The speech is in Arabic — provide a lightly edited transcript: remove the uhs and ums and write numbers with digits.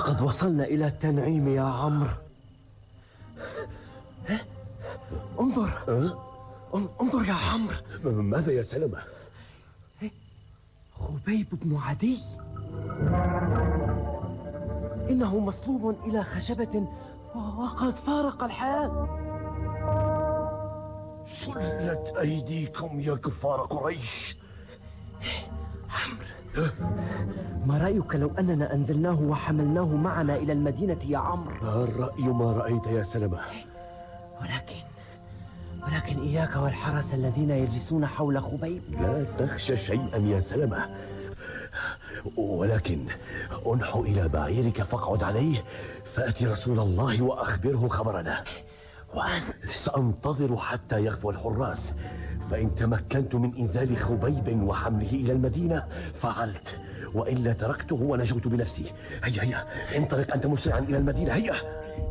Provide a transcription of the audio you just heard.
لقد وصلنا إلى التنعيم يا عمرو. انظر انظر يا عمرو. ماذا يا سلمى؟ خبيب بن عدي، إنه مصلوب إلى خشبة وقد فارق الحياة. شلت أيديكم يا كفار قريش. عمرو، ما رأيك لو أننا أنزلناه وحملناه معنا إلى المدينة يا عمرو؟ الرأي ما رأيت يا سلمى. ولكن إياك والحرس الذين يجلسون حول خبيب. لا تخشى شيئا يا سلمى، ولكن انحو إلى بعيرك فاقعد عليه، فأتي رسول الله وأخبره خبرنا، سأنتظر حتى يغفو الحراس، فإن تمكنت من إنزال خبيب وحمله إلى المدينة فعلت، وإلا تركته ونجوت بنفسي. هيا انطلق أنت مسرعا إلى المدينة. هيا.